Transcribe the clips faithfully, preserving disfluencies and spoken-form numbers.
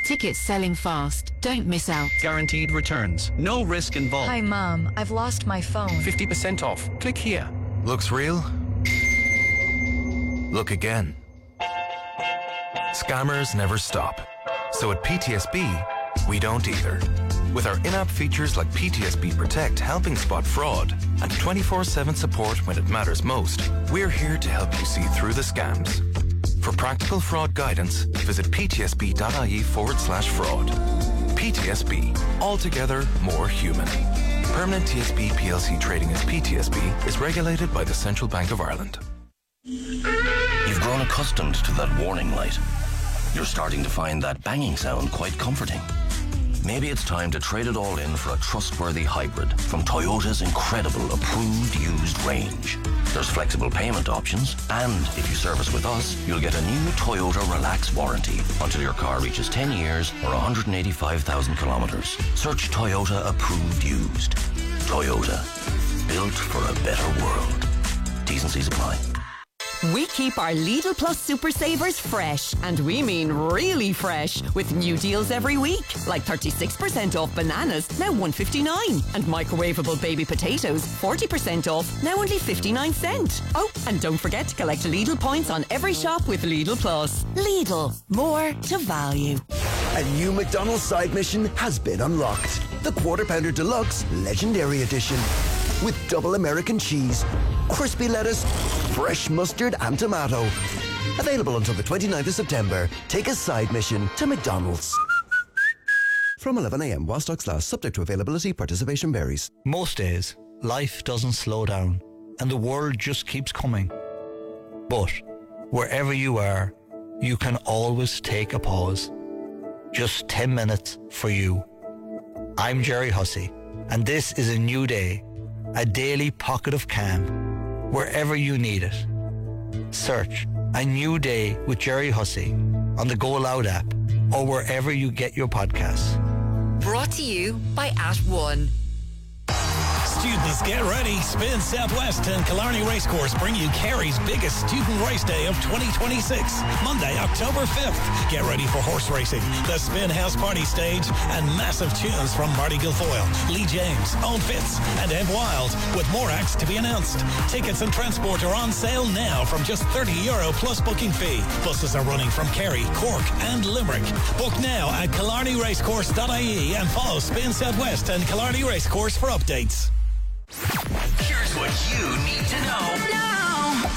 Tickets selling fast. Don't miss out. Guaranteed returns. No risk involved. Hi, Mom. I've lost my phone. fifty percent off. Click here. Looks real? Look again. Scammers never stop. So at P T S B, we don't either. With our in-app features like P T S B Protect helping spot fraud and twenty-four seven support when it matters most, we're here to help you see through the scams. For practical fraud guidance, visit ptsb.ie forward slash fraud. P T S B, altogether more human. Permanent T S B P L C trading as P T S B is regulated by the Central Bank of Ireland. You've grown accustomed to that warning light. You're starting to find that banging sound quite comforting. Maybe it's time to trade it all in for a trustworthy hybrid from Toyota's incredible approved used range. There's flexible payment options, and if you service with us, you'll get a new Toyota Relax warranty until your car reaches ten years or one hundred eighty-five thousand kilometres. Search Toyota approved used. Toyota, built for a better world. T's and C's apply. We keep our Lidl Plus Super Savers fresh, and we mean really fresh, with new deals every week, like thirty-six percent off bananas, now one dollar fifty-nine, and microwavable baby potatoes, forty percent off, now only fifty-nine cents. Oh, and don't forget to collect Lidl points on every shop with Lidl Plus. Lidl, more to value. A new McDonald's side mission has been unlocked. The Quarter Pounder Deluxe Legendary Edition. With double American cheese, crispy lettuce, fresh mustard and tomato. Available until the twenty-ninth of September. Take a side mission to McDonald's. From eleven a m while stocks last, subject to availability, participation varies. Most days, life doesn't slow down and the world just keeps coming. But wherever you are, you can always take a pause. Just ten minutes for you. I'm Jerry Hussey, and this is a new day. A daily pocket of calm, wherever you need it. Search A New Day with Jerry Hussey on the Go Loud app or wherever you get your podcasts. Brought to you by At One. Students, get ready. Spin Southwest and Killarney Racecourse bring you Kerry's biggest student race day of twenty twenty-six, Monday, October fifth. Get ready for horse racing, the Spin House Party Stage, and massive tunes from Marty Guilfoyle, Lee James, Owen Fitz, and Ed Wild, with more acts to be announced. Tickets and transport are on sale now from just thirty euro plus booking fee. Buses are running from Kerry, Cork, and Limerick. Book now at killarney racecourse dot I E and follow Spin Southwest and Killarney Racecourse for updates. Here's what you need to know now.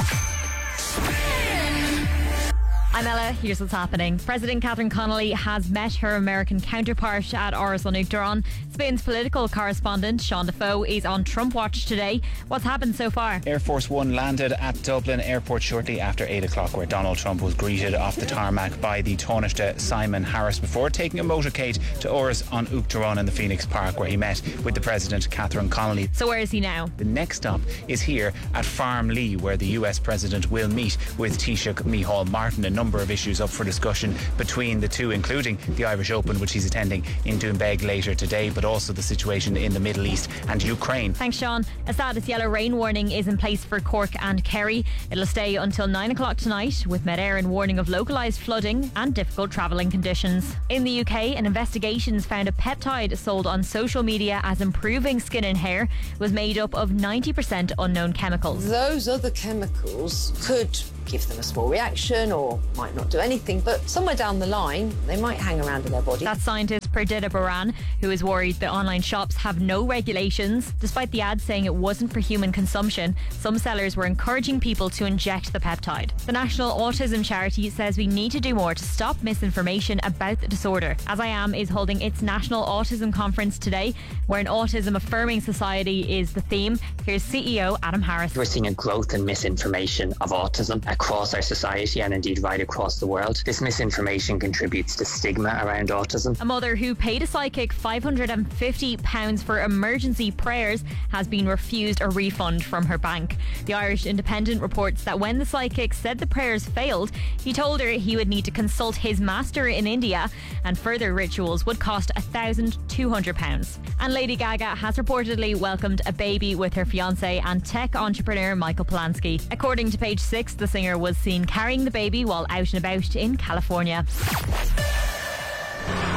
I'm Ella. Here's what's happening. President Catherine Connolly has met her American counterpart at Áras an Uachtaráin. Spin's political correspondent, Sean Defoe, is on Trump watch today. What's happened so far? Air Force One landed at Dublin Airport shortly after eight o'clock, where Donald Trump was greeted off the tarmac by the Taoiseach Simon Harris before taking a motorcade to Áras an Uachtaráin in the Phoenix Park, where he met with the President, Catherine Connolly. So where is he now? The next stop is here at Farm Lee, where the U S President will meet with Taoiseach Micheál Martin. A number of issues up for discussion between the two, including the Irish Open, which he's attending in Doonbeg later today, but also the situation in the Middle East and Ukraine. Thanks, Sean. A status yellow rain warning is in place for Cork and Kerry. It'll stay until nine o'clock tonight, with Met Éireann warning of localised flooding and difficult travelling conditions. In the U K, an investigation's found a peptide sold on social media as improving skin and hair was made up of ninety percent unknown chemicals. Those other chemicals could give them a small reaction or might not do anything, but somewhere down the line they might hang around in their body. That's scientist Perdita Baran, who is worried that online shops have no regulations. Despite the ad saying it wasn't for human consumption, some sellers were encouraging people to inject the peptide. The National Autism Charity says we need to do more to stop misinformation about the disorder. As I Am is holding its National Autism Conference today, where an autism affirming society is the theme. Here's C E O Adam Harris. We're seeing a growth in misinformation of autism across our society and indeed right across the world. This misinformation contributes to stigma around autism. A mother who paid a psychic five hundred fifty pounds for emergency prayers has been refused a refund from her bank. The Irish Independent reports that when the psychic said the prayers failed, he told her he would need to consult his master in India, and further rituals would cost one thousand two hundred pounds. And Lady Gaga has reportedly welcomed a baby with her fiancé and tech entrepreneur Michael Polanski. According to Page Six, the singer was seen carrying the baby while out and about in California.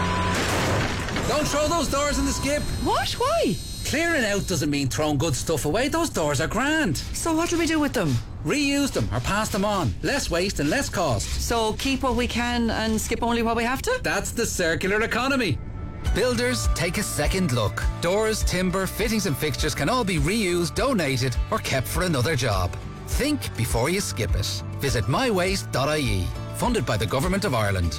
Don't throw those doors in the skip. What? Why? Clearing out doesn't mean throwing good stuff away. Those doors are grand. So what do we do with them? Reuse them or pass them on. Less waste and less cost. So keep what we can and skip only what we have to? That's the circular economy. Builders, take a second look. Doors, timber, fittings and fixtures can all be reused, donated or kept for another job. Think before you skip it. Visit my waste dot I E. Funded by the Government of Ireland.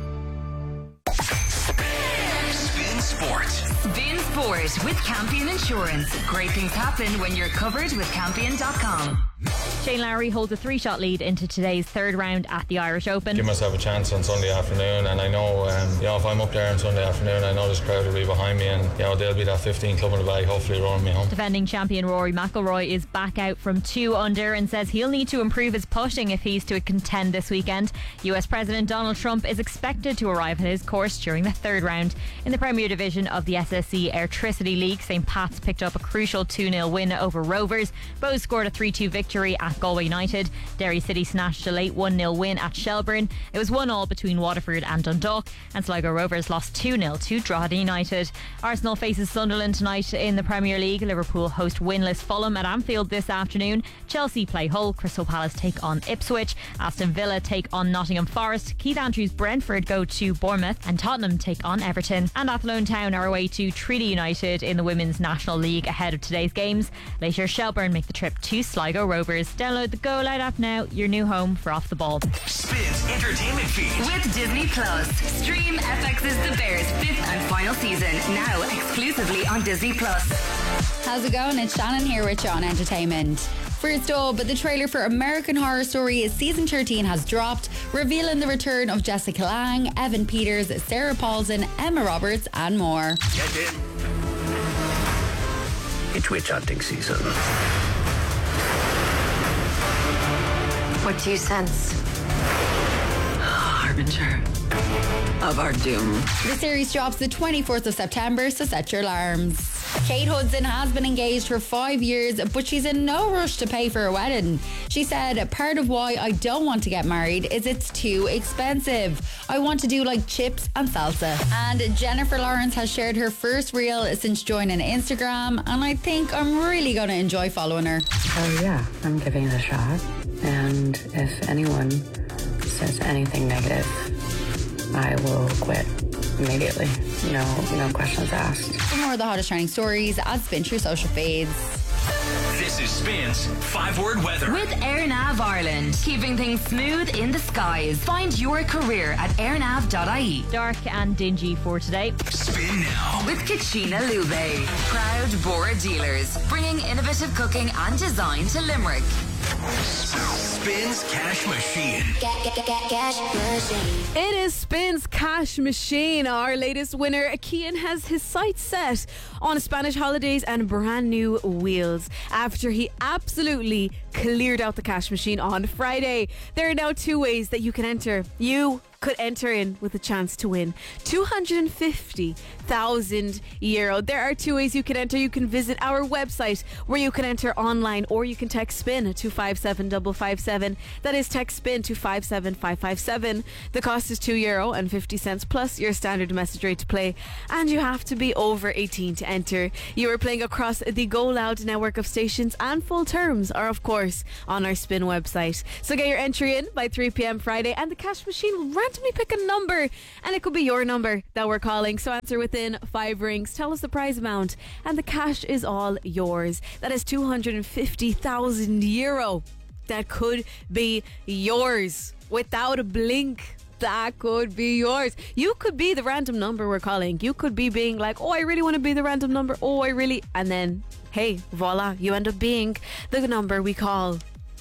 Spin Sport. Spin Sport with Campion Insurance. Great things happen when you're covered with Campion dot com. Shane Lowry holds a three-shot lead into today's third round at the Irish Open. Give myself a chance on Sunday afternoon, and I know, um, you know, if I'm up there on Sunday afternoon, I know this crowd will be behind me, and you know there'll be that fifteen club in the bag, hopefully rolling me home. Defending champion Rory McIlroy is back out from two under and says he'll need to improve his putting if he's to contend this weekend. U S President Donald Trump is expected to arrive at his course during the third round. In the Premier Division of the S S E Airtricity League, Saint Pat's picked up a crucial two nil win over Rovers. Bowes scored a three two victory at Galway United. Derry City snatched a late one nil win at Shelburne. It was one all between Waterford and Dundalk, and Sligo Rovers lost two nil to Drogheda United. Arsenal faces Sunderland tonight in the Premier League. Liverpool host winless Fulham at Anfield this afternoon. Chelsea play Hull. Crystal Palace take on Ipswich. Aston Villa take on Nottingham Forest. Keith Andrews' Brentford go to Bournemouth, and Tottenham take on Everton. And Athlone Town are away to Treaty United in the Women's National League ahead of today's games. Later, Shelburne make the trip to Sligo Rovers. Download the Go Loud app now, your new home for Off the Ball. Spins entertainment feed With Disney Plus. Stream F X's The Bears' fifth and final season, now exclusively on Disney Plus. How's it going? It's Shannon here with you on Entertainment. First up, the trailer for American Horror Story season thirteen has dropped, revealing the return of Jessica Lange, Evan Peters, Sarah Paulson, Emma Roberts and more. Get in. It's witch hunting season. What do you sense? Harbinger of our doom. The series drops the twenty-fourth of September, so set your alarms. Kate Hudson has been engaged for five years, but she's in no rush to pay for a wedding. She said, part of why I don't want to get married is it's too expensive. I want to do like chips and salsa. And Jennifer Lawrence has shared her first reel since joining Instagram, and I think I'm really going to enjoy following her. Oh yeah, I'm giving it a shot. And if anyone says anything negative, I will quit immediately. No, no questions asked. For more of the hottest trending stories, add Spin through social feeds. This is Spins five-word weather. With AirNav Ireland, keeping things smooth in the skies. Find your career at airnav dot I E. Dark and dingy for today. Spin now. With Kachina Lube. Proud Bora dealers, bringing innovative cooking and design to Limerick. Spins Cash Machine. Cash Machine. It is Spins Cash Machine. Our latest winner, Kian, has his sights set on Spanish holidays and brand new wheels after he absolutely cleared out the cash machine on Friday. There are now two ways that you can enter. You could enter in with a chance to win two hundred fifty thousand euro. There are two ways you can enter. You can visit our website where you can enter online, or you can text SPIN to five seven five five seven. That is text SPIN to five seven five five seven. The cost is two euro and fifty cents plus your standard message rate to play, and you have to be over eighteen to enter. You are playing across the Go Loud network of stations, and full terms are of course on our Spin website. So get your entry in by three p.m. Friday, and the cash machine will randomly pick a number, and it could be your number that we're calling. So answer within five rings, tell us the prize amount, and the cash is all yours. That is two hundred fifty thousand euro. That could be yours without a blink. That could be yours. You could be the random number we're calling. You could be being like, oh, I really want to be the random number. Oh, I really... And then, hey, voila, you end up being the number we call.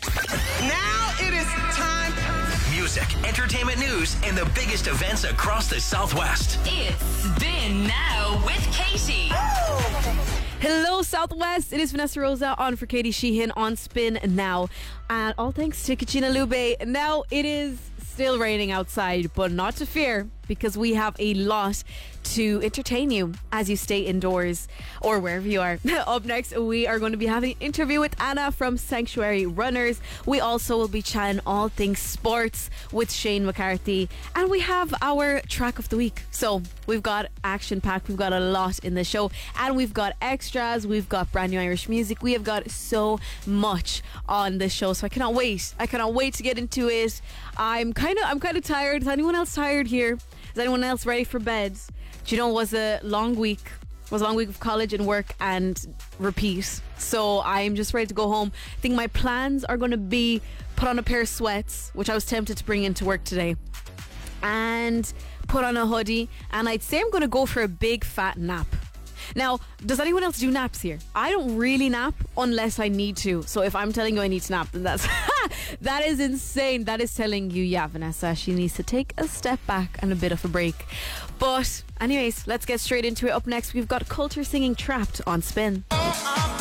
Now it is time. Music, entertainment news, and the biggest events across the Southwest. It's Spin Now with Katie. Hello, Southwest. It is Vanessa Rosa on for Katie Sheehan on Spin Now. And all thanks to Kachina Lube. Now it is still raining outside, but not to fear. because we have a lot to entertain you as you stay indoors or wherever you are. Up next, we are going to be having an interview with Anna from Sanctuary Runners. We also will be chatting all things sports with Shane McCarthy, and we have our track of the week. So we've got action packed, we've got a lot in the show, and we've got extras, we've got brand new Irish music, we have got so much on the show. So I cannot wait. I cannot wait to get into it. I'm kind of I'm kind of tired. Is anyone else tired here? Is anyone else ready for bed? Do you know, it was a long week. It was a long week of college and work and repeat. So I'm just ready to go home. I think my plans are going to be put on a pair of sweats, which I was tempted to bring into work today, and put on a hoodie. And I'd say I'm going to go for a big fat nap. Now, does anyone else do naps here? I don't really nap unless I need to. So if I'm telling you I need to nap, then that's that is insane. That is telling you, yeah, Vanessa, she needs to take a step back and a bit of a break. But anyways, let's get straight into it. Up next, we've got Culture singing Trapped on Spin.